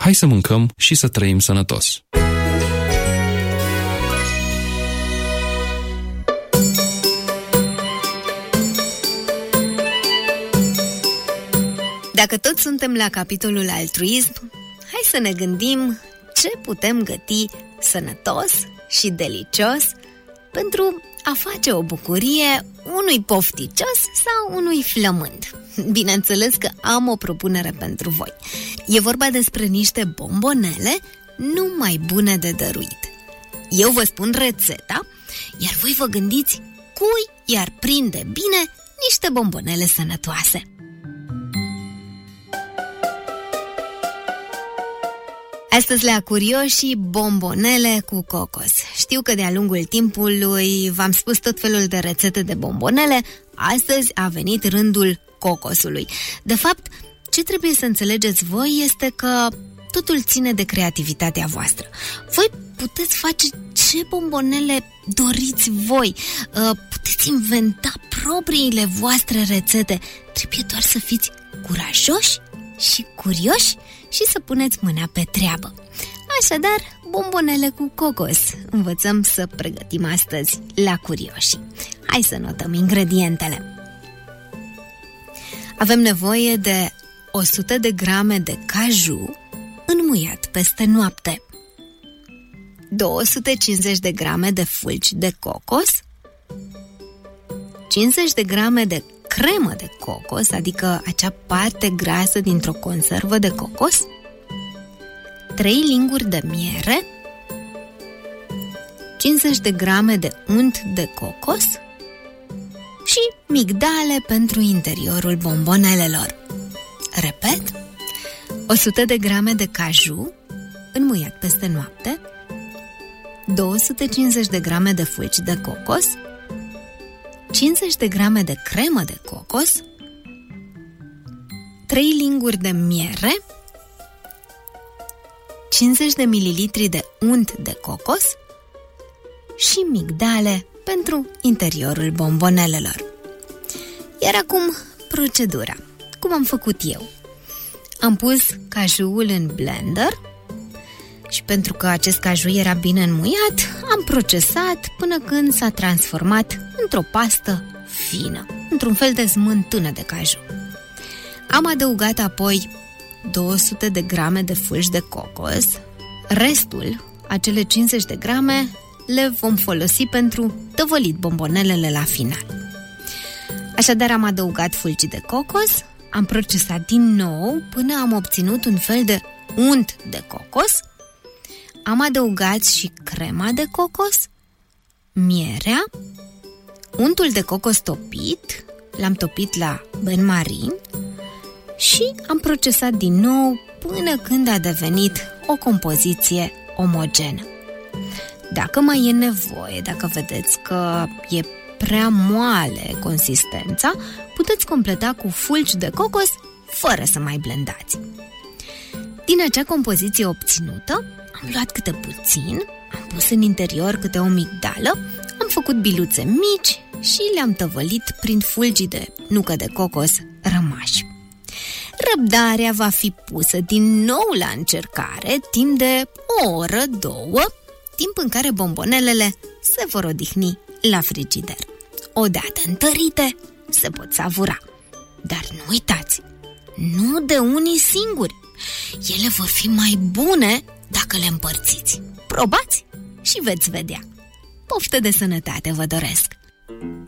Hai să mâncăm și să trăim sănătos! Dacă tot suntem la capitolul altruism, hai să ne gândim ce putem găti sănătos și delicios pentru a face o bucurie unui pofticios sau unui flămând. Bineînțeles că am o propunere pentru voi. E vorba despre niște bombonele numai bune de dăruit. Eu vă spun rețeta, iar voi vă gândiți cui i-ar prinde bine niște bombonele sănătoase. Astăzi la Curioșii, bombonele cu cocos. Știu că de-a lungul timpului v-am spus tot felul de rețete de bombonele. Astăzi a venit rândul cocosului. De fapt, ce trebuie să înțelegeți voi este că totul ține de creativitatea voastră. Voi puteți face ce bombonele doriți voi. Puteți inventa propriile voastre rețete. Trebuie doar să fiți curajoși și curioși și să puneți mâna pe treabă. Așadar, bombonele cu cocos învățăm să pregătim astăzi la Curioșii. Hai să notăm ingredientele. Avem nevoie de 100 de grame de caju înmuiat peste noapte, 250 de grame de fulgi de cocos, 50 de grame de cremă de cocos, adică acea parte grasă dintr-o conservă de cocos, 3 linguri de miere, 50 de grame de unt de cocos și migdale pentru interiorul bombonelelor. Repet, 100 de grame de caju înmuiat peste noapte, 250 de grame de fulgi de cocos, 50 de grame de cremă de cocos, 3 linguri de miere, 50 de mililitri de unt de cocos și migdale pentru interiorul bombonelelor. Iar acum procedura. Cum am făcut eu? Am pus cajuul în blender și pentru că acest caju era bine înmuiat, am procesat până când s-a transformat într-o pastă fină, într-un fel de smântână de caju. Am adăugat apoi 200 de grame de fulgi de cocos, restul, acele 50 de grame, le vom folosi pentru tăvălit bombonelele la final. Așadar am adăugat fulgi de cocos, am procesat din nou până am obținut un fel de unt de cocos, am adăugat și crema de cocos, mierea, untul de cocos topit, l-am topit la benmarin și am procesat din nou până când a devenit o compoziție omogenă. Dacă mai e nevoie, dacă vedeți că e prea moale consistența, puteți completa cu fulgi de cocos fără să mai blendați. Din acea compoziție obținută, am luat câte puțin, am pus în interior câte o migdală, am făcut biluțe mici și le-am tăvălit prin fulgii de nucă de cocos rămași. Răbdarea va fi pusă din nou la încercare timp de o oră, 2, timp în care bombonelele se vor odihni la frigider. Odată întărite, se pot savura. Dar nu uitați, nu de unii singuri. Ele vor fi mai bune dacă le împărțiți. Probați și veți vedea. Poftă de sănătate vă doresc!